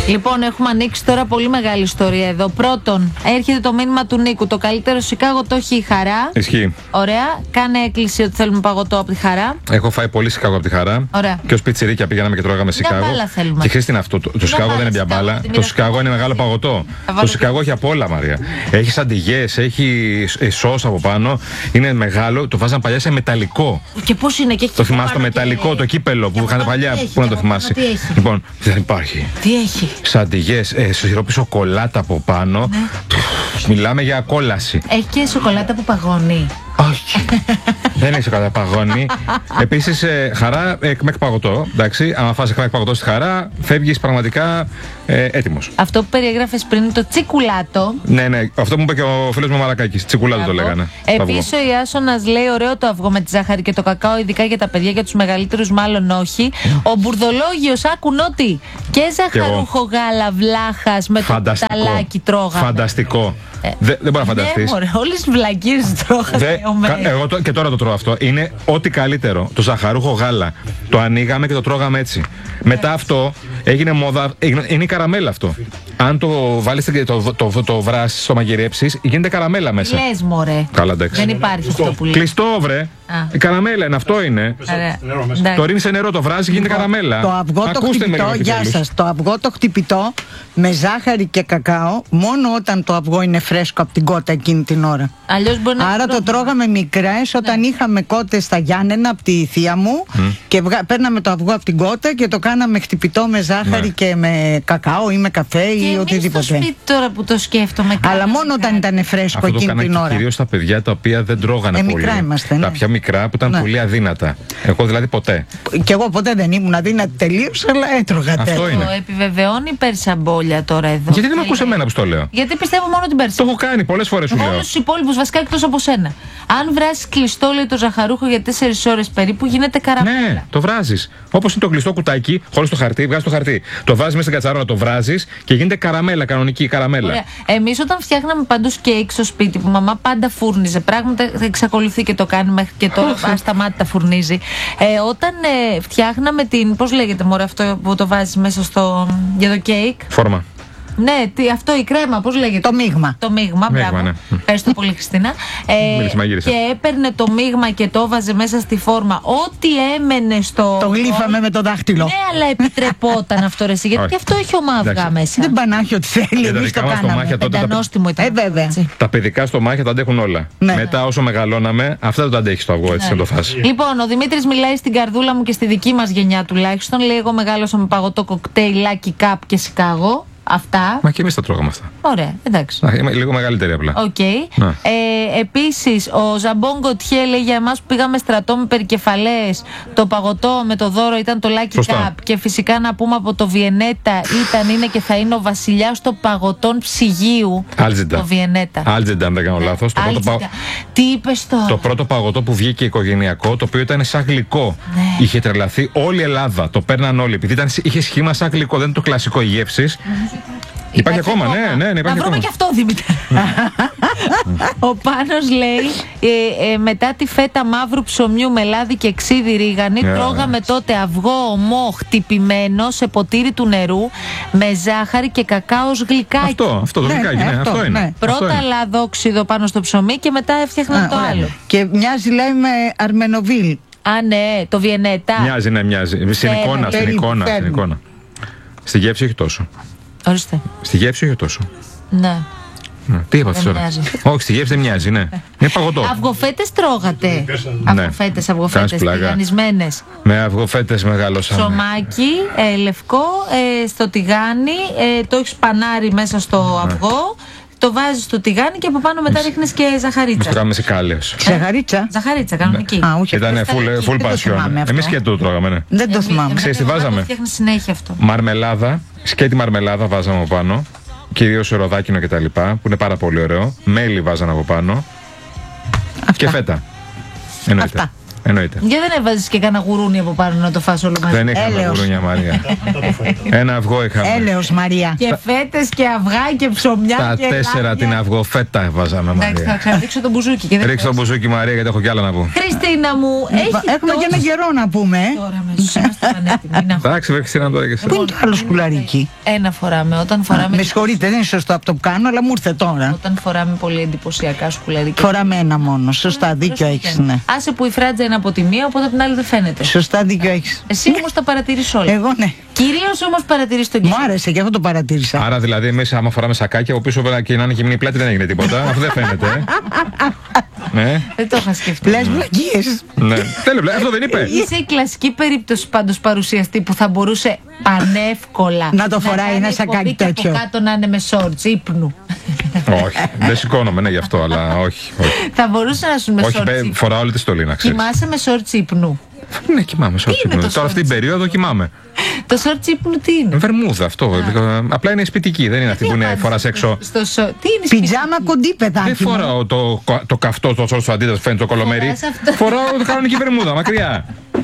Λοιπόν, έχουμε ανοίξει τώρα πολύ μεγάλη ιστορία εδώ. Πρώτον, έρχεται το μήνυμα του Νίκου. Το καλύτερο Σικάγο το έχει η Χαρά. Ισχύει. Ωραία. Κάνε έκκληση ότι θέλουμε παγωτό από τη Χαρά. Έχω φάει πολύ Σικάγο από τη Χαρά. Ωραία. Και ως πιτσιρίκια πήγαμε και τρώγαμε Σικάγο. Και Χριστίνα, αυτό το Σικάγο δεν είναι μια μπάλα. Το Σικάγο είναι μεγάλο παγωτό. Το Σικάγο έχει απ' όλα, Μαρία. Έχει σαντιγιές, έχει σως από πάνω. Είναι μεγάλο. Το βάζαν παλιά σε μεταλλικό. Και πώς είναι, και έχει. Το θυμάσαι το μεταλλικό, το κύπελο που είχαν παλιά. Πού να το θυμάσαι. Λοιπόν, δεν υπάρχει. Τι έχει. Σαντιγιές, σιρόπι σοκολάτα από πάνω. Μιλάμε για κόλαση. Έχει και σοκολάτα που παγώνει. Όχι. Δεν έχει σοκολάτα παγώνει. Επίσης, Χαρά, εκμεκ παγωτό. Εντάξει, άμα φας εκμεκ παγωτό στη Χαρά, φεύγεις πραγματικά έτοιμος. Αυτό που περιέγραφες πριν είναι το τσικουλάτο. Ναι, ναι, αυτό που μου είπε και ο φίλος μου Μαρακάκης. Τσικουλάτο το λέγανε. Επίσης, ο Ιάσονας λέει: ωραίο το αυγό με τη ζάχαρη και το κακάο, ειδικά για τα παιδιά, για τους μεγαλύτερους μάλλον όχι. Ο Μπουρδολόγιος, άκουν ότι και ζαχαρούχο γάλα βλάχας με το κουταλάκι τρώγαμε. Φανταστικό. Δεν μπορεί να φανταστείς. Όλες τις βλακίες τρώγαμε. Εγώ και τώρα το τρώω αυτό. Είναι ό,τι καλύτερο. Το ζαχαρούχο γάλα. Το ανοίγαμε και το τρώγαμε έτσι. Μετά αυτό έγινε μόδα. Είναι η καραμέλα αυτό. Αν το βάλεις το βράσεις, το μαγειρέψεις, γίνεται καραμέλα μέσα. Λες, μωρέ. Καλά, εντάξει. Δεν υπάρχει αυτό που λέει. Κλειστό, βρε. Η καραμέλα είναι, αυτό είναι. Το ρίχνεις σε νερό, το βράζει, γίνεται καραμέλα. Το αυγό το χτυπητό, γεια σας. Το αυγό το χτυπητό με ζάχαρη και κακάο, μόνο όταν το αυγό είναι φρέσκο από την κότα εκείνη την ώρα. Αλλιώς μπορεί να. Άρα το τρώγαμε μικρές όταν είχαμε κότες στα Γιάννενα από τη θεία μου και παίρναμε το αυγό από την κότα και το κάναμε χτυπητό με ζάχαρη και με κακάο ή με καφέ ή οτιδήποτε. Στο σπίτι τώρα που το σκέφτομαι. Αλλά μόνο όταν ήταν φρέσκο εκείνη την ώρα. Κυρίως τα παιδιά τα οποία δεν τρώγανε πολύ. Μικρά είμαστε, ναι. Τα πιο μικρά που ήταν πολύ αδύνατα. Εγώ δηλαδή ποτέ. Και εγώ ποτέ δεν ήμουν αδύνατη τελείως, αλλά έτρωγα τέτοιο. Αυτό είναι. Το επιβεβαιώνει η Περσαμπόλια τώρα εδώ. Γιατί δεν με ακούσε εμένα που το λέω. Γιατί πιστεύω μόνο την Περσαμπόλια. Το έχω κάνει πολλές φορές, σου λέω. Όλους τους υπόλοιπους βασικά εκτός από σένα. Αν βράσεις κλειστό, λέει, το ζαχαρούχο για 4 ώρες περίπου, γίνεται καραμέλα. Ναι, το βράζεις. Όπως είναι το κλειστό κουτάκι, χωρίς το χαρτί, βγάζεις το χαρτί. Το βάζεις μέσα στην κατσαρόλα, το βράζεις και γίνεται καραμέλα, κανονική καραμέλα. Εμείς όταν φτιάχναμε παντού κέικ στο σπίτι που η μαμά πάντα φούρνιζε, πράγματα εξακολουθεί και το κάνει μέχρι και τώρα, ασταμάτητα φουρνίζει. Όταν φτιάχναμε την. Πώς λέγεται, μωρέ, αυτό που το βάζεις μέσα για το κέικ. Φόρμα. Ναι, αυτό η κρέμα, πώς λέγεται. Το μείγμα. Το μείγμα, μπράβο. Ναι. Ευχαριστώ πολύ, Χριστίνα. Και έπαιρνε το μείγμα και το βάζε μέσα στη φόρμα. Ό,τι έμενε στο. Το γλύφαμε με το δάχτυλο. Ναι, αλλά επιτρεπόταν αυτό, ρε εσύ. Γιατί αυτό έχει ομάδια μέσα. Δεν πανάχει ό,τι θέλει. Εμείς το κάναμε. Πεντανόστιμο ήταν. Βέβαια. Τα παιδικά στομάχια τα αντέχουν όλα. Ναι. Μετά, όσο μεγαλώναμε, αυτά δεν τα αντέχει το αυγό, έτσι να το φας. Λοιπόν, ο Δημήτρης μιλάει στην καρδούλα μου και στη δική μας γενιά τουλάχιστον. Λέει: εγώ μεγάλωσα με παγωτό κοκτέιλ, Lucky Cup και Σικάγο. Αυτά. Μα και εμείς τα τρώγαμε αυτά. Ωραία, εντάξει. Είμαι λίγο μεγαλύτερη απλά. Επίσης, ο Ζαμπόγκο Τιέ λέει για εμάς που πήγαμε στρατό με περικεφαλές, το παγωτό με το δώρο ήταν το Lucky Cup. Και φυσικά να πούμε από το Βιενέτα ήταν, είναι και θα είναι ο βασιλιάς των παγωτών ψυγείου. Άλτζιντα. Το Βιενέτα. Άλτζιντα, αν δεν κάνω λάθος. Τι είπες τώρα. Το πρώτο παγωτό που βγήκε οικογενειακό, το οποίο ήταν σαν γλυκό. Ναι. Είχε τρελαθεί όλη η Ελλάδα. Το παίρναν όλοι. Επειδή είχε σχήμα σαν γλυκό, δεν είναι το κλασικό γεύσης. Υπάρχει ακόμα, ναι, υπάρχει να βρούμε και αυτό, Δήμητρα. Ο Πάνος λέει: μετά τη φέτα μαύρου ψωμιού με λάδι και ξύδι ρίγανη, τρώγαμε τότε αυγό ομό χτυπημένο σε ποτήρι του νερού με ζάχαρη και κακάο γλυκάκι. Αυτό το γλυκάκι, ναι, αυτό είναι. Πρώτα λαδόξιδο πάνω στο ψωμί και μετά έφτιαχναν το άλλο. Και μοιάζει, λέει, με Αρμενοβίλ. Α, ναι, το Βιενέτα. Μοιάζει. Στην εικόνα. Στη γεύση όχι τόσο. Ορίστε. Στη γεύση όχι τόσο. Ναι. Τι είπατε τώρα. Όχι, στη γεύση δεν μοιάζει, ναι. Είναι παγωτό. Αυγοφέτες τρώγατε. Αυγοφέτες, τηγανισμένες. Με αυγοφέτες μεγάλωσαμε. Ψωμάκι, λευκό, στο τηγάνι, το έχεις πανάρι μέσα στο αυγό. Το βάζεις στο τηγάνι και από πάνω μετά ρίχνεις και ζαχαρίτσα. Το τρώγαμε σε κάλαιος. Ζαχαρίτσα, κανονική. Ήταν full passion. Εμείς και το τρώγαμε, ναι. Δεν το θυμάμαι. Ξέρεις τι βάζαμε. Φτιάχνει συνέχεια αυτό. Μαρμελάδα, σκέτη μαρμελάδα βάζαμε από πάνω. Κυρίως ροδάκινο κτλ. Που είναι πάρα πολύ ωραίο. Μέλι βάζανε από πάνω. Και φέτα. Εννοείται. Εννοείται. Για δεν έβαζες και κανένα γουρούνι από πάνω να το φας όλο μαζί? Δεν είχαμε γουρούνια, Μαρία. Ένα αυγό είχαμε. Έλεος, Μαρία. Και φέτες και αυγά και ψωμιά. Τα και 4 λάδια. την αυγοφέτα έβαζαμε, Εντάξει, θα Μαρία. ξαναδείξω το μπουζούκι. Ρίξε το μπουζούκι, Μαρία, γιατί έχω κι άλλα να πω. Χριστίνα μου, Έχουμε και ένα καιρό να πούμε. Τώρα μέσως είμαστε πανέτοιμοι. Εντάξει, βρε Χριστίνα, τώρα και εσύ. Πού είναι το άλλο σκουλαρίκι? Ένα φοράμε. Όταν φοράμε. Με συγχωρείτε, δεν είναι σωστό από το που κάνω, αλλά μου ήρθε τώρα. Όταν φοράμε πολύ εντυπωσιακά σκουλαρίκια. Φοράμε ένα μόνο. Σωστά, δίκιο έχεις, ναι. Άσε που η φράτζα είναι από τη μία, οπότε από την άλλη δεν φαίνεται. Σωστά, δίκιο έχεις. Εσύ όμως τα παρατηρείς όλα. Εγώ ναι. Κυρίως όμως παρατηρείς τον Μου κύριο. άρεσε και αυτό το παρατήρησα. Άρα δηλαδή, εμείς άμα φοράμε σακάκια από πίσω και να είναι γυμνή πλάτη, δεν έγινε τίποτα. Αυτό δεν φαίνεται. Ναι. Δεν το είχα σκεφτεί. Λες βλακίες. Ναι. Τέλο, αυτό δεν είπε. Είσαι η κλασική περίπτωση πάντως παρουσιαστή που θα μπορούσε πανεύκολα Να το φοράει κάνει ένα εκπομπή σακάκι και τέτοιο. από κάτω να είναι με σόρτς ύπνου. Όχι. Δεν σηκώνομαι, ναι, γι' αυτό, αλλά όχι. Θα μπορούσε να σου με Όχι, σόρτς ύπνου. φοράω όλη τη στολή, να ξέρεις. Κοιμάσαι με σόρτς ύπνου. Ναι, κοιμάμαι σε είναι το Τώρα αυτή την σόρτς? περίοδο κοιμάμαι. Το σόρτς ύπνου τι είναι? Βερμούδα, αυτό. Απλά είναι σπιτική, δεν είναι αυτή που είναι φοράς έξω. Τι είναι σπίτι? Πιτζάμα κοντή, Δεν παιδάκι μου. φοράω το καυτό, το σόρτ του αντίθετο, φαίνεται το κολομέρι. Φοράς αυτό. Φοράω κανονική βερμούδα, μακριά.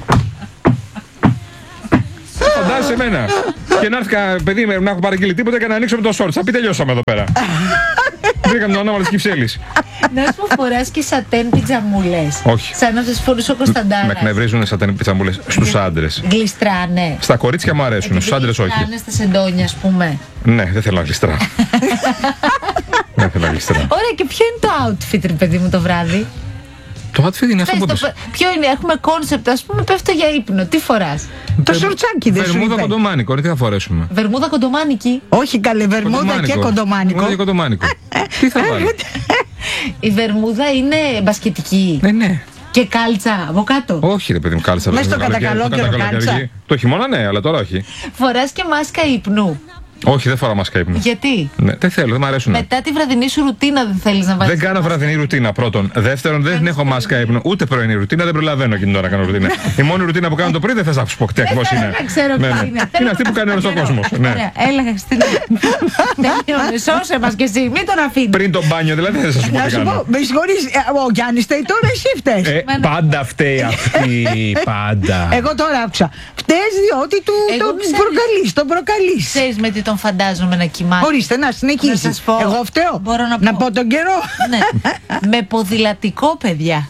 Φαντάζεσαι εμένα. Και να έρθει παιδί να έχω παραγγείλει τίποτα και να ανοίξω με το σόρτ. Θα πει τελειώσαμε εδώ πέρα. Βρήκαμε τον ανώμαλο τη Κυψέλης. Να σου πω, φοράς και σατέν πιτζαμούλες. Όχι. Σαν να τις φορούσε ο Με Κωνσταντάρας. εκνευρίζουν σαν πιτσαμπούλες στους άντρες. Γλιστράνε. Στα κορίτσια μου αρέσουν, στους άντρες όχι. Γλιστράνε στα σεντόνια, ας πούμε. Ναι, δεν θέλω να γλιστράω. Δεν θέλω να γλιστράω. Ωραία, και ποιο είναι το outfit, ρε παιδί μου, το βράδυ? Το outfit είναι αυτό Πες που το, είπες. ποιο είναι, έχουμε κόνσεπτ, ας πούμε, πέφτω για ύπνο. Τι φοράς? Το σορτσάκι δεν σου Βερμούδα είπε. κοντομάνικο, τι θα φορέσουμε. Βερμούδα κοντομάνικη. Όχι καλέ, βερμούδα και κοντομάνικο. Βερμούδα και κοντομάνικο. Τι θα βάλω. Η βερμούδα είναι μπασκετική. Ναι. Και κάλτσα από κάτω. Όχι, ρε παιδί μου, κάλτσα. Μες στο καλοκαίρι, κατακαλόκαιρο το καλοκαίρι. κάλτσα. Το χειμώνα ναι, αλλά τώρα όχι. Φοράς και μάσκα ύπνου. Όχι, δεν φοράω μάσκα ύπνου. Γιατί? Ναι, δεν θέλω, δεν μ' αρέσουν. Μετά τη βραδινή σου ρουτίνα δεν θέλεις να βάλεις? Δεν κάνω βραδινή ρουτίνα πρώτον. Δεύτερον, δεν έχω μάσκα ύπνου. Ούτε πρωινή ρουτίνα, δεν προλαβαίνω εκείνη τώρα να κάνω ρουτίνα. Η μόνη ρουτίνα που κάνω το πρωί δεν θες να σου πω τι ακριβώς είναι. Δεν ξέρω Ναι, ποια ναι. είναι. Είναι αυτή που κάνει όλος ο κόσμος. Ναι. Ωραία, έλα Χριστίνα. Τελειώνε, σώσε μας κι εσύ, μην τον αφήνεις. Πριν το μπάνιο, δηλαδή δεν θα σου πω Να τι σου πω, κάνω. με συγχωρείς, ο Γιάννης φταίει τώρα, εσύ φταίς. Πάντα φταίει αυτή. Πάντα. Εγώ τώρα άκουσα. Φταίς διότι Εγώ τον ξέρω. τον προκαλείς. Ξέρεις με τι τον φαντάζομαι να κοιμάται? Ορίστε, να Να συνεχίσεις. σας πω. Εγώ φταίω. Μπορώ να Να πω. πω τον καιρό. Ναι. Με ποδηλατικό, παιδιά.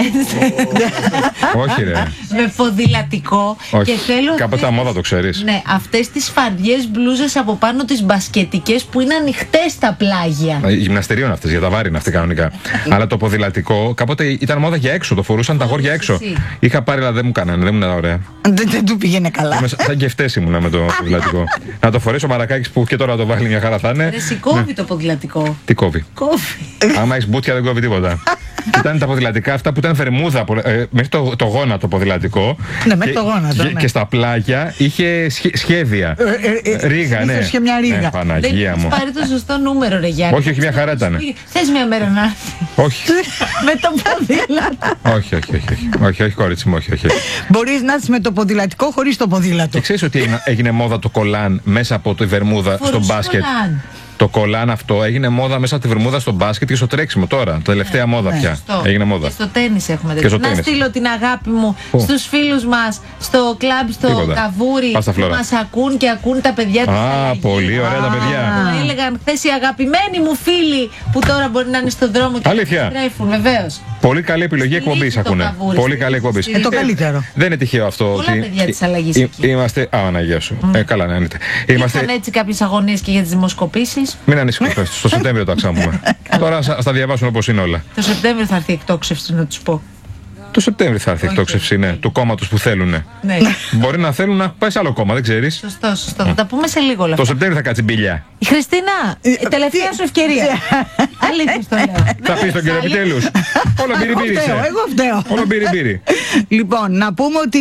Όχι, ρε. Με ποδηλατικό. Όχι. Και θέλω. Κάποτε τα μόδα το ξέρεις. Ναι, αυτές τις φαρδιές μπλούζες από πάνω, τις μπασκετικές που είναι ανοιχτές στα πλάγια. Γυμναστερίων αυτές, για τα βάρη είναι αυτή κανονικά. Αλλά το ποδηλατικό κάποτε ήταν μόδα για έξω, το φορούσαν τα αγόρια έξω. εσύ. Είχα πάρει, αλλά δεν μου κάνανε, δεν μου ήταν ωραία. Δεν του πήγαινε καλά. Είμαι σαν κεφτές ήμουνα με το ποδηλατικό. Να το φορέσει ο Μαρακάκης που και τώρα το βάλει μια χαρά θα είναι. Ρε, σηκώβει το ποδηλατικό. Τι κόβει. Κόβει. Άμα έχει μπούτια δεν κόβει τίποτα. Ήταν τα ποδηλατικά αυτά που ήταν φερμούδα μέχρι το γόνατο ποδηλατικό. Ναι, μέχρι το γόνατο, ναι. Και στα πλάγια είχε σχέδια. Ρίγα, ναι. συνήθως είχε μια ρίγα. Ναι, Παναγία Δεν μου. έχεις πάρει το σωστό νούμερο, ρε Γιάννη. Όχι, μια χαρά ήταν. Θες μια μέρα να έρθει Όχι, με το ποδήλατο. όχι, κορίτσι μου, όχι. Μπορείς να είσαι με το ποδηλατικό χωρίς το ποδήλατο. Και ξέρεις ότι έγινε μόδα το κολάν μέσα από τη βερμούδα στο Φορούσε μπάσκετ. κολάν. Το κολάν αυτό έγινε μόδα μέσα από τη βερμούδα στο μπάσκετ και στο τρέξιμο τώρα. Τελευταία μόδα πια. Σωστό. Έγινε μόδα. Και στο τέννις έχουμε Και τέτοιο. στο Να τέννις. στείλω την αγάπη μου Πού? στους φίλους μας στο κλαμπ στο Τίποτα. Καβούρι Πας στα που Φλόρα. μας ακούν και ακούν τα παιδιά του. Α, πολύ ωραία τα παιδιά. Μου έλεγαν χθες οι αγαπημένοι μου φίλοι που τώρα μπορεί να είναι στον δρόμο και Αλήθεια? να τρέφουν, βεβαίως. Πολύ καλή επιλογή Στηρίξτε εκπομπής το ακούνε. Καβούρι, Πολύ καλή εκπομπή. στηρίξτε. Το καλύτερο. Δεν είναι τυχαίο αυτό. Πολλά ότι παιδιά της αλλαγής εκεί. Είμαστε. Α, Αναγία σου. Καλά, ναι, εννοείται. Είμαστε. Είχαν έτσι κάποιες αγωνίες και για τις δημοσκοπήσεις. Μην ανησυχείς. Στο Σεπτέμβριο τα ξάμουμε. Τώρα θα διαβάσουν όπως είναι όλα. Το Σεπτέμβριο θα έρθει η εκτόξευση, να τους πω. Το Σεπτέμβριο θα έρθει η εκτόξευση, ναι, του κόμματος που θέλουν. Ναι. Μπορεί να θέλουν να πάει σε άλλο κόμμα, δεν ξέρεις. Σωστό. Θα τα πούμε σε λίγο όλα Το αυτά. Σεπτέμβριο θα κάτσει μπηλιά. Η Χριστίνα, η τελευταία σου ευκαιρία. Αλήθεια το λέω. Θα πει στον κύριο επιτέλους. Όλο μπύρι-μπύρι. Εγώ φταίω. Όλο μπύρι-μπύρι. Λοιπόν, να πούμε ότι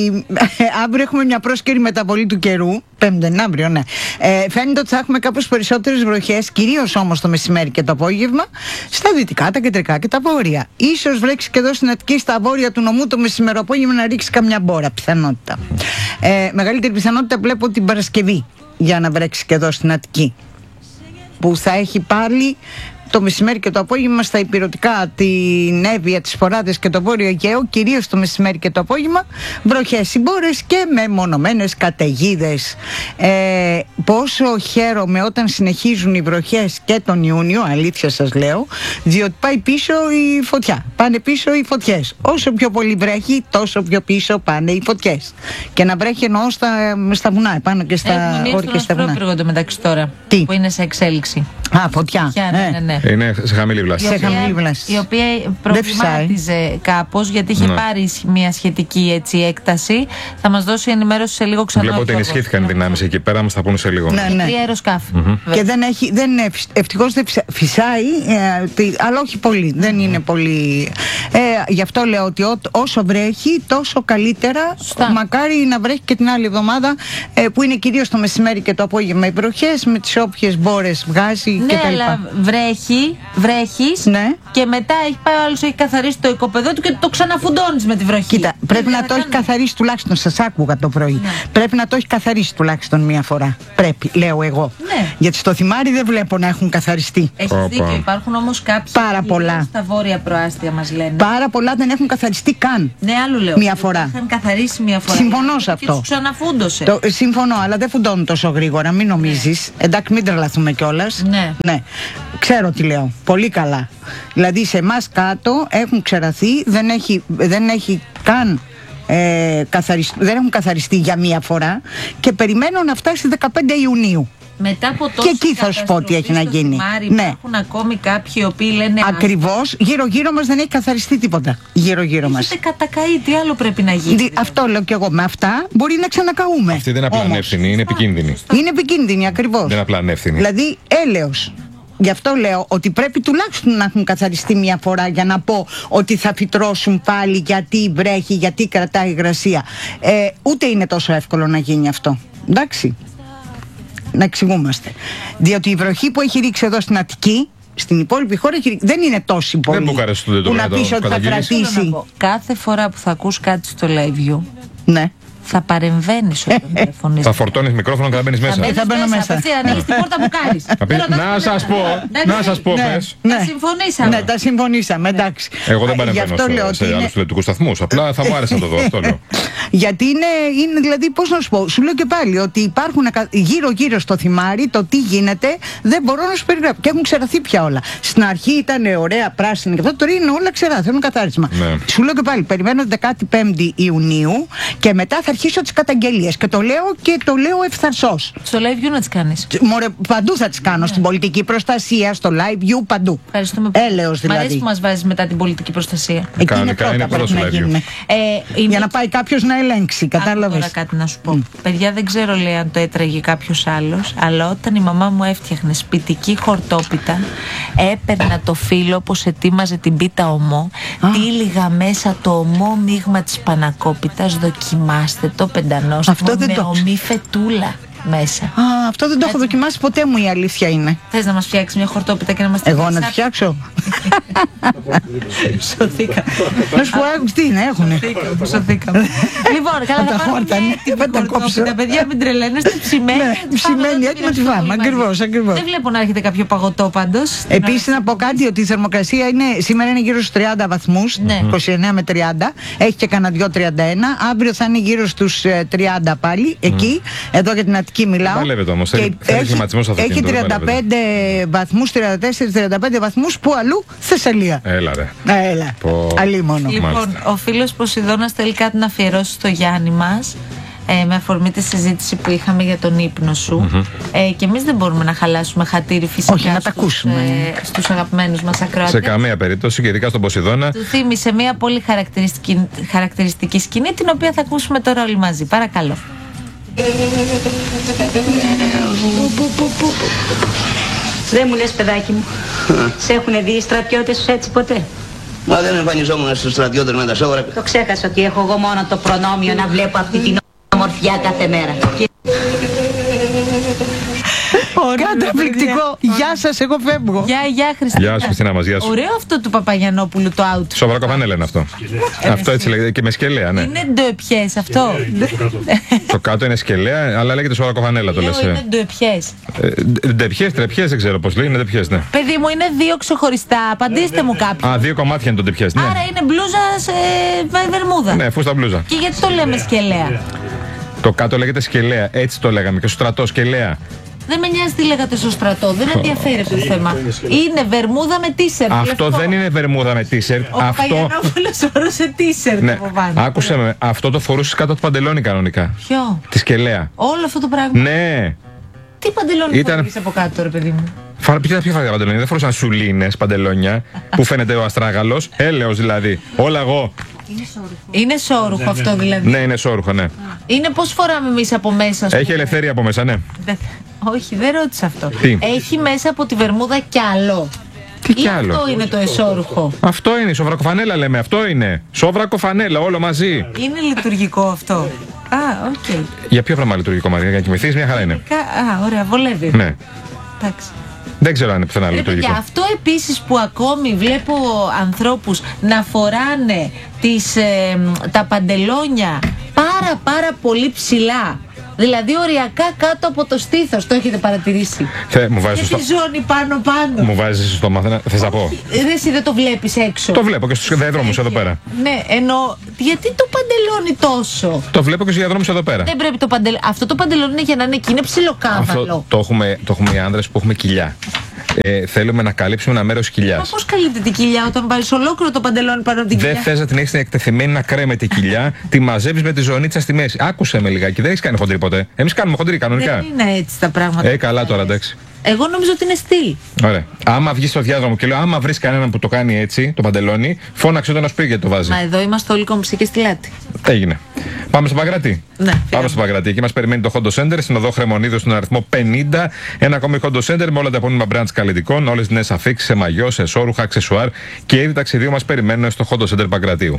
αύριο έχουμε μια πρόσκαιρη μεταβολή του καιρού. Πέμπτη είναι αύριο, ναι. Φαίνεται ότι θα έχουμε κάπως περισσότερες βροχές, κυρίως όμως το μεσημέρι και το απόγευμα, στα δυτικά, τα κεντρικά και τα βόρεια. Ίσως βρέξει και εδώ στην Αττική, στα βόρεια του νομού, το μεσημεροαπόγευμα να ρίξει καμιά μπόρα, πιθανότητα. Μεγαλύτερη πιθανότητα βλέπω την Παρασκευή για να βρέξει και εδώ στην Αττική. που θα έχει πάλι το μεσημέρι και το απόγευμα στα υπηρετικά, την Εύβοια, τις Φοράδες και το Βόρειο Αιγαίο, κυρίως το μεσημέρι και το απόγευμα, βροχές συμπόρες και μεμονωμένες καταιγίδες. Πόσο χαίρομαι όταν συνεχίζουν οι βροχές και τον Ιούνιο, αλήθεια σας λέω, διότι πάει πίσω η φωτιά. Πάνε πίσω οι φωτιές. Όσο πιο πολύ βρέχει, τόσο πιο πίσω πάνε οι φωτιές. Και να βρέχει εννοώ στα βουνά, πάνω και στα όρια και στα βουνά. Έχουμε μεταξύ τώρα. Τι? Που είναι σε εξέλιξη. Α, φωτιά. Ναι. Είναι σε χαμηλή βλάση. Η οποία προβλημάτιζε κάπως, γιατί είχε πάρει μια σχετική έτσι έκταση. Θα μας δώσει ενημέρωση σε λίγο ξανά. Βλέπω ότι ενισχύθηκαν οι δυνάμεις εκεί πέρα, μας θα πούνε σε λίγο. Ναι. 3 αεροσκάφη. Και ευτυχώς δεν φυσάει, αλλά όχι πολύ. Δεν είναι πολύ. Γι' αυτό λέω ότι όσο βρέχει, τόσο καλύτερα. Μακάρι να βρέχει και την άλλη εβδομάδα, που είναι κυρίως το μεσημέρι και το απόγευμα οι βροχές, με τις όποιες μπόρες βγάζει. Ναι, αλλά βρέχεις και μετά έχει πάει ο άλλος, έχει καθαρίσει το οικοπεδό του και το ξαναφουντώνεις με τη βροχή. Κοίτα, πρέπει να το έχει καθαρίσει τουλάχιστον. Σας άκουγα το πρωί. Ναι. Πρέπει να το έχει καθαρίσει τουλάχιστον μία φορά. Πρέπει, λέω εγώ. Ναι. Γιατί στο θυμάρι δεν βλέπω να έχουν καθαριστεί. Έχεις δίκιο. Υπάρχουν όμως κάποιοι. Πάρα πολλά. Στα βόρεια προάστια μας λένε. Πάρα πολλά δεν έχουν καθαριστεί καν. Ναι, άλλο λέω. Μία φορά. Είχαν καθαρίσει μία φορά. Συμφωνώ σε αυτό. Και τους ξαναφούντωσε. Συμφωνώ, αλλά δεν φουντώνουν τόσο γρήγορα. Μην νομίζεις. Εντάξει, μην τρελαθούμε κιόλας. Ναι. Ξέρω τι λέω. Πολύ καλά. Δηλαδή σε εμάς κάτω έχουν ξεραθεί, δεν έχει καν δεν έχουν καθαριστεί για μία φορά και περιμένω να φτάσει 15 Ιουνίου. Μετά από και εκεί θα σου πω τι έχει να γίνει. Υπάρχουν ακόμη κάποιοι οι οποίοι λένε. Ακριβώς, γύρω-γύρω μας δεν έχει καθαριστεί τίποτα. Γύρω-γύρω μας. Είστε κατακαεί, τι άλλο πρέπει να γίνει. Αυτό λέω κι εγώ. Με αυτά μπορεί να ξανακαούμε. Αυτή δεν είναι απλά ανεύθυνη, είναι επικίνδυνη. Είναι επικίνδυνη, ακριβώς. Δεν είναι απλά ανεύθυνη. Δηλαδή, έλεος. Γι' αυτό λέω ότι πρέπει τουλάχιστον να έχουν καθαριστεί μια φορά για να πω ότι θα φυτρώσουν πάλι, γιατί βρέχει, γιατί κρατάει υγρασία. Ούτε είναι τόσο εύκολο να γίνει αυτό. Εντάξει. Να εξηγούμαστε. Διότι η βροχή που έχει ρίξει εδώ στην Αττική, στην υπόλοιπη χώρα δεν είναι τόση πολύ. Δεν που να πεις ότι θα κρατήσει. Κάθε φορά που θα ακούς κάτι στο live view, ναι, θα παρεμβαίνεις όταν τηλεφωνείς. Θα φορτώνεις μικρόφωνο και θα μπαίνεις μέσα. Θα μπαίνω μέσα. Ανοίγεις την πόρτα που κάνεις. Να σας πω, πες. Τα συμφωνήσαμε. Ναι, τα συμφωνήσαμε, εντάξει. Εγώ δεν παρεμβαίνω σε άλλους τηλεοπτικούς σταθμούς. Απλά θα μου άρεσε να το δω, αυτό λέω. Γιατί είναι δηλαδή, πώς να σου πω, σου λέω και πάλι ότι υπάρχουν γύρω-γύρω στο θυμάρι, το τι γίνεται, δεν μπορώ να σου περιγράψω. Και έχουν ξεραθεί πια όλα. Στην αρχή ήταν ωραία, πράσινη και αυτό, τώρα είναι όλα ξερά, θέλουν καθάρισμα. Ναι. Σου λέω και πάλι, περιμένω 15η Ιουνίου και μετά θα αρχίσω τις καταγγελίες. Και το λέω ευθαρσώς. Στο live view να τις κάνεις. Μωρέ, παντού θα τις κάνω. Στην πολιτική προστασία, στο live view, παντού. Ευχαριστούμε. Έλεος δηλαδή. Μ' αρέσει που μας βάζεις μετά την πολιτική προστασία. Εκεί είναι πρώτα πρέπει να γίνουμε. Για να πάει κάποιος να ελέγξει, κατάλαβες. Τώρα κάτι να σου πω. Παιδιά, δεν ξέρω, λέει, αν το έτραγε κάποιος άλλος, αλλά όταν η μαμά μου έφτιαχνε σπιτική χορτόπιτα, έπαιρνα το φύλλο όπως ετοίμαζε την πίτα ομό, τύλιγα μέσα το ομό μείγμα της πανακόπιτας, δοκιμάστε το πεντανόστιμο με ομή φετούλα μέσα. Αυτό δεν το έχω δοκιμάσει ποτέ μου, η αλήθεια είναι. Θες να μας φτιάξει μια χορτόπιτα και να μας εγώ να τη φτιάξω? Σωθήκα. Να σου πω, τι είναι, έχουνε. Σωθήκα. Λοιπόν, καλά, θα πάρουμε έτοιμη χορτόπιτα. Παιδιά, μην τρελαίνεστε, ψημένη. Ψημένη, έτοιμη να τη φάμε, ακριβώς. Δεν βλέπω να έχετε κάποιο παγωτό πάντως. Επίσης να πω κάτι, ότι η θερμοκρασία σήμερα είναι γύρω στους 30 βαθμούς, 29 με 30. Έχει και κανένα 2-31. Αύριο θα είναι γύρω στους 30 πάλι, εκεί. Εδώ για την Αττική μιλάω. Παλεύεται όμως, έχει 35 βαθμούς, 34-35 βαθμούς που αλλού Θεσσαλία. Έλα ρε. Έλα. Αλίμονο. Λοιπόν, ο φίλος Ποσειδώνας θέλει κάτι να αφιερώσει στο Γιάννη μας, με αφορμή τη συζήτηση που είχαμε για τον ύπνο σου. Και εμείς δεν μπορούμε να χαλάσουμε χατήρι φυσικά. Όχι, να τα ακούσουμε. Στους αγαπημένους μας ακροατές. Σε καμία περίπτωση, και ειδικά στον Ποσειδώνα. Του θύμισε μια πολύ χαρακτηριστική σκηνή, την οποία θα ακούσουμε τώρα όλοι μαζί. Παρακαλώ. Δεν μου λες, παιδάκι μου, σε έχουνε δει οι στρατιώτες σου έτσι ποτέ? Μα δεν εμφανιζόμουν στους στρατιώτες με τα σόβρα. Το ξέχασα ότι έχω εγώ μόνο το προνόμιο να βλέπω αυτή την ομορφιά κάθε μέρα. Καταπληκτικό. Γεια σας, εγώ φεύγω. Γεια Χριστίνα. Γεια σου, Χριστίνα μας, γεια σου. Ωραίο αυτό του Παπαγιαννόπουλου το out. Σοβρακοφανέλα είναι αυτό. Αυτό έτσι λέγεται και με σκελέα, ναι. Είναι ντοεπιές αυτό. Το κάτω είναι σκελέα, αλλά λέγεται σοβρακοφανέλα το λες. Είναι ντοεπιές. Ντεπιές, τρεπιές, δεν ξέρω πώς λέει, είναι ντεπιές, ναι. Παιδί μου, είναι δύο ξεχωριστά. Απαντήστε μου κάποιο. Α, δύο κομμάτια είναι το ντεπιές, ναι. Άρα είναι μπλούζα σε βερμούδα. Ναι, φούστα μπλούζα. Και γιατί το λέμε σκελέα? Το κάτω λέγεται σκελέα, έτσι το λέγαμε και στο στρατό σκελέα. Δεν με νοιάζει τι λέγατε στο στρατό, δεν με ενδιαφέρει αυτό το θέμα. Είναι βερμούδα με τίσερτ. Αυτό δεν είναι βερμούδα με τίσερτ. Ο Παπαγιαννόπουλος φορούσε τίσερτ. Ναι. Άκουσε με, αυτό το φορούσε κάτω από το παντελόνι κανονικά. Ποιο? Τη σκελέα. Όλο αυτό το πράγμα. Ναι. Τι παντελόνι φορούσε από κάτω, ρε παιδί μου? Ποια φάγα παντελόνια, δεν φορούσαν σουλίνες παντελόνια που φαίνεται ο αστράγαλος. Έλεος δηλαδή. Όλα εγώ. Είναι σόρουχο αυτό δηλαδή. Ναι, είναι σόρουχο, ναι. Είναι πώς φοράμε εμείς από μέσα. Έχει ελευθερία από μέσα, ναι. Όχι, δεν ρώτησα αυτό. Τι? Έχει μέσα από τη βερμούδα κι άλλο. Τι κι άλλο? Αυτό είναι το εσώρουχο. Αυτό είναι, σοβρακοφανέλα λέμε, αυτό είναι. Σοβρακοφανέλα, όλο μαζί. Είναι λειτουργικό αυτό. Α, οκ. Για ποιο πράγμα λειτουργικό, Μαρία, για να κοιμηθείς, μια χαρά είναι. Α, ωραία, βολεύει. Ναι. Εντάξει. Δεν ξέρω αν είναι πουθενά λειτουργικό. Και αυτό επίσης που ακόμη βλέπω ανθρώπους να φοράνε τα παντελόνια πάρα πολύ ψηλά. Δηλαδή οριακά κάτω από το στήθος. Το έχετε παρατηρήσει? Μου βάζεις και τη ζώνη πάνω. Μου βάζεις στο μάθημα, θες να πω? Εσύ δεν το βλέπεις έξω? Το βλέπω και στους διαδρόμους εδώ πέρα. Ναι, ενώ γιατί το παντελόνι τόσο? Το βλέπω και στους διαδρόμους εδώ πέρα. Δεν πρέπει αυτό το παντελόνι είναι για να είναι εκεί, είναι ψιλοκάβαλο. Το έχουμε οι άνδρες που έχουμε κοιλιά. Θέλουμε να καλύψουμε ένα μέρος κοιλιάς. Μα πώς καλύπτει την κοιλιά όταν βάλεις ολόκληρο το παντελόνι πάνω από την κοιλιά? Δεν θες να την έχεις εκτεθειμένη να κρέμεται η κοιλιά, τη μαζεύεις με τη ζωνίτσα στη μέση. Άκουσε με λιγάκι, δεν έχεις κάνει χοντρή ποτέ. Εμείς κάνουμε χοντρή κανονικά. Δεν είναι έτσι τα πράγματα. Καλά τώρα, εντάξει. Εγώ νομίζω ότι είναι στυλ. Ωραία. Άμα βγεις στο διάδρομο και λέω, άμα βρεις κανέναν που το κάνει έτσι, το παντελόνι, φώναξε το να σου πει γιατί το βάζει. Μα εδώ είμαστε όλοι κομψοί και στη λάτη. Έγινε. Πάμε στο Παγκράτη. Ναι. Πάμε στο Παγκράτη. Εκεί μας περιμένει το Hondo Center, στην οδό Χρεμονίδου, στον αριθμό 50. Ένα ακόμη Hondo Center με όλα τα επώνυμα brands καλλιτικών, όλες τις νέες αφίξεις σε μαγιό, σε σόρουχα, αξεσουάρ και είδη ταξιδίου μας περιμένουν στο Hondo Center Παγκρατίου.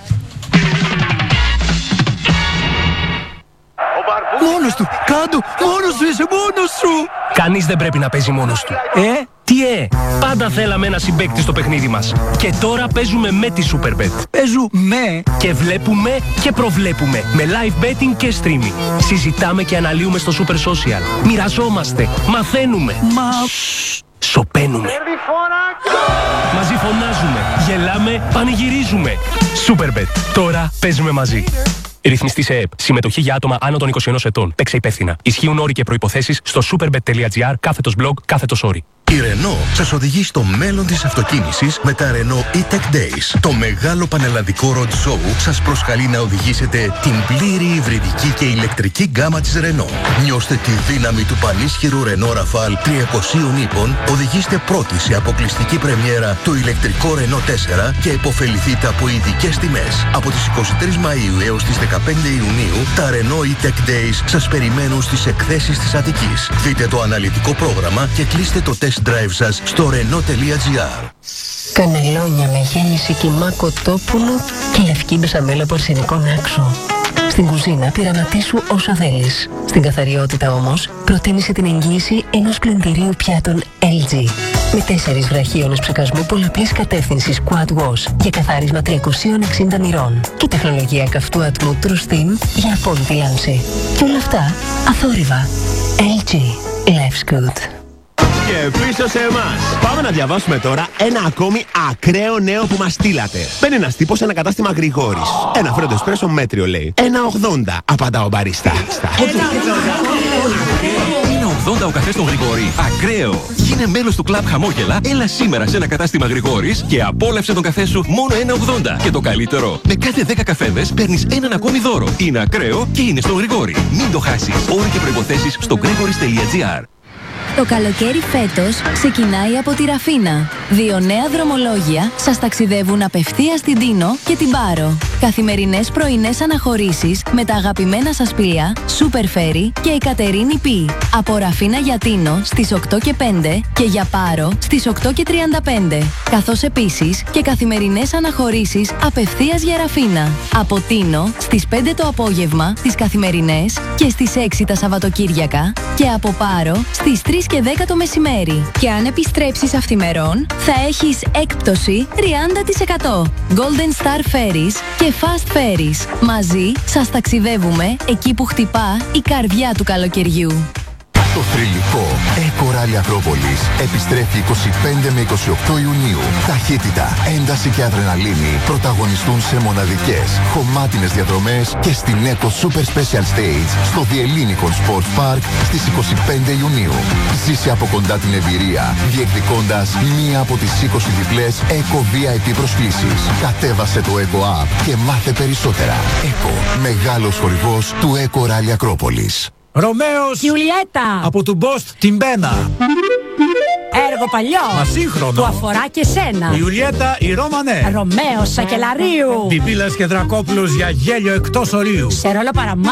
Μόνος του! Κάντο! Μόνος σου είσαι! Μόνος σου! Κανείς δεν πρέπει να παίζει μόνος του. Τι πάντα θέλαμε ένα συμπαίκτη στο παιχνίδι μας. Και τώρα παίζουμε με τη Superbet. Παίζουμε! Και βλέπουμε και προβλέπουμε. Με live betting και streaming. Συζητάμε και αναλύουμε στο Super Social. Μοιραζόμαστε. Μαθαίνουμε. Σωπαίνουμε. Μαζί φωνάζουμε. Γελάμε. Πανηγυρίζουμε. Superbet. Τώρα παίζουμε μαζί. Ρυθμιστή σε ΕΕΠ. Συμμετοχή για άτομα άνω των 21 ετών. Παίξε υπεύθυνα. Ισχύουν όροι και προϋποθέσεις στο superbet.gr/blog/όροι. Η Renault σας οδηγεί στο μέλλον της αυτοκίνησης με τα Renault E-Tech Days. Το μεγάλο πανελλαδικό road show σας προσκαλεί να οδηγήσετε την πλήρη υβριδική και ηλεκτρική γκάμα της Renault. Νιώστε τη δύναμη του πανίσχυρου Renault Rafale 300 ύπων, οδηγήστε πρώτοι σε αποκλειστική πρεμιέρα το ηλεκτρικό Renault 4 και επωφεληθείτε από ειδικές τιμές. Από τις 23 Μαΐου έως τις 15 Ιουνίου, τα Renault E-Tech Days σας περιμένουν στις εκθέσεις της Αττικής. Δείτε το αναλυτικό πρόγραμμα και κλείστε το test drive σας στο renault.gr. Κανελόνια με γέμιση κιμά κοτόπουλο και λευκή μπεσαμέλα από αρσενικό άξο. Στην κουζίνα πειραματίσου όσα θέλεις. Στην καθαριότητα όμως, προτίμησε την εγγύηση ενός πλυντηρίου πιάτων LG. Με 4 βραχίονες ψεκασμού πολλαπλής κατεύθυνσης Quad Wash και καθάρισμα 360 μοιρών. Και τεχνολογία καυτού ατμού True Steam για απόλυτη λάμψη. Και όλα αυτά αθόρυβα. LG. Life's good. Και πίσω σε εμάς. Πάμε να διαβάσουμε τώρα ένα ακόμη ακραίο νέο που μας στείλατε. Μπαίνει ένας τύπος σε ένα κατάστημα Γρηγόρης. Ένα φρέντο εσπρέσο μέτριο λέει. 1,80 απαντά ο μπαρίστα. 1,80 ο καφές στον Γρηγόρη. Ακραίο! Γίνε μέλος του κλαμπ Χαμόγελα, έλα σήμερα σε ένα κατάστημα Γρηγόρης και απόλαυσε τον καφέ σου μόνο 1,80. Και το καλύτερο, με κάθε 10 καφέδες παίρνεις έναν ακόμη δώρο. Είναι ακραίο και είναι στον Γρηγόρη. Μην το χάσεις. Όροι και προϋποθέσεις στο gregoris.gr. Το καλοκαίρι φέτος ξεκινάει από τη Ραφίνα. 2 νέα δρομολόγια σας ταξιδεύουν απευθείας στην Τίνο και την Πάρο. Καθημερινές πρωινές αναχωρήσεις με τα αγαπημένα σας πλοία Super Ferry και η Κατερίνη Π. Από Ραφίνα για Τίνο στις 8 και 5 και για Πάρο στις 8 και 35. Καθώς επίσης και καθημερινές αναχωρήσεις απευθείας για Ραφίνα. Από Τίνο στις 5 το απόγευμα τις καθημερινές και στις 6 τα Σαββατοκύριακα και από Πάρο στις 3 και 10 το μεσημέρι. Και αν επιστρέψεις αυθημερών θα έχεις έκπτωση 30%. Golden Star Ferries και Fast Ferries. Μαζί σας ταξιδεύουμε εκεί που χτυπά η καρδιά του καλοκαιριού. Το θρυλικό Eco Rally Ακρόπολης επιστρέφει 25 με 28 Ιουνίου. Ταχύτητα, ένταση και αδρεναλίνη πρωταγωνιστούν σε μοναδικές, χωμάτινες διαδρομές και στην Eco Super Special Stage στο The Ellinikon Sports Park στις 25 Ιουνίου. Ζήσε από κοντά την εμπειρία, διεκδικώντας μία από τις 20 διπλές Eco VIP προσκλήσεις. Κατέβασε το Eco App και μάθε περισσότερα. Eco, μεγάλος χορηγός του Eco Rally Ακρόπολης. Ρωμαίος Γιουλιέτα από του Μπόστ την Μπένα. Έργο παλιό. Μα σύγχρονο. Που αφορά και σένα. Η Ιουλιέτα η Ρωμανέ. Ρωμαίος Σακελαρίου. Πιπίλας και Δρακόπουλος για γέλιο εκτός ορίου. Σε ρόλο παραμά.